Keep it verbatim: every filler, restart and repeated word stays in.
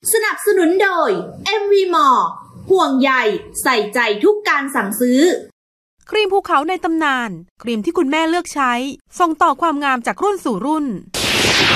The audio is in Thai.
สนับสนุนโดย เอ็ม วี Mall ห่วงใยใส่ใจทุกการสั่งซื้อครีมภูเขาในตำนานครีมที่คุณแม่เลือกใช้ส่งต่อความงามจากรุ่นสู่รุ่น